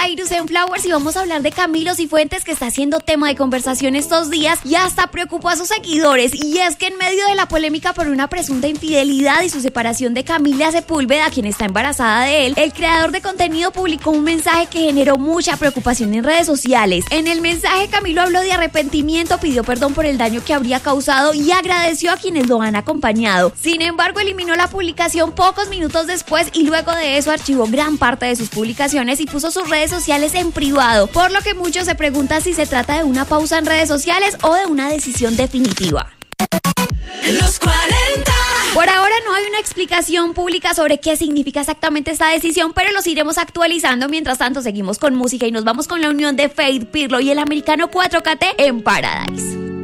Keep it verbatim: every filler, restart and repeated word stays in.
Cyrus en Flowers y vamos a hablar de Camilo Cifuentes, que está haciendo tema de conversación estos días y hasta preocupó a sus seguidores. Y es que en medio de la polémica por una presunta infidelidad y su separación de Camila Sepúlveda, quien está embarazada de él, el creador de contenido publicó un mensaje que generó mucha preocupación en redes sociales. En el mensaje, Camilo habló de arrepentimiento, pidió perdón por el daño que habría causado y agradeció a quienes lo han acompañado. Sin embargo, eliminó la publicación pocos minutos después y luego de eso archivó gran parte de sus publicaciones y puso sus redes sociales en privado, por lo que muchos se preguntan si se trata de una pausa en redes sociales o de una decisión definitiva. Los cuarenta. Por ahora no hay una explicación pública sobre qué significa exactamente esta decisión, pero los iremos actualizando. Mientras tanto, seguimos con música y nos vamos con la unión de Faith, Pirlo y el americano cuatro K T en Paradise.